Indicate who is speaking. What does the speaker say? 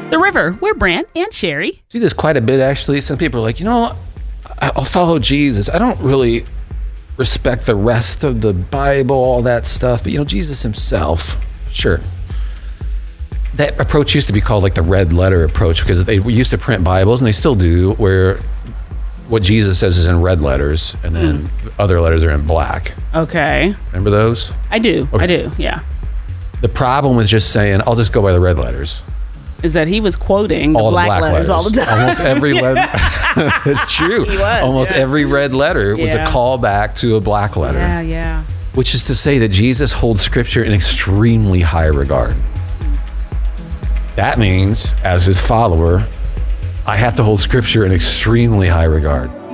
Speaker 1: The River. We're Brant and Sherry.
Speaker 2: See this quite a bit, actually. Some people are like, I'll follow Jesus. I don't really respect the rest of the Bible, all that stuff. But, Jesus himself, sure. That approach used to be called like the red letter approach, because they used to print Bibles, and they still do, where what Jesus says is in red letters, and then other letters are in black.
Speaker 1: Okay.
Speaker 2: Remember those?
Speaker 1: I do.
Speaker 2: Okay.
Speaker 1: I do, yeah.
Speaker 2: The problem with just saying, I'll just go by the red letters.
Speaker 1: Is that he was quoting the black letters all the time.
Speaker 2: Almost every letter. It's true.
Speaker 1: He was,
Speaker 2: Almost every red letter was a callback to a black letter.
Speaker 1: Yeah.
Speaker 2: Which is to say that Jesus holds Scripture in extremely high regard. That means, as his follower, I have to hold Scripture in extremely high regard.